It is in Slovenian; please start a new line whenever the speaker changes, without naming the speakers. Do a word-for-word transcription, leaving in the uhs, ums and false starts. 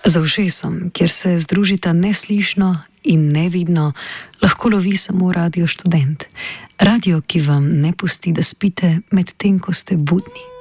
Za ušesom, kjer se združita neslišno in nevidno, lahko lovi samo Radio Študent. Radio, ki vam ne pusti, da spite, medtem ko ste budni.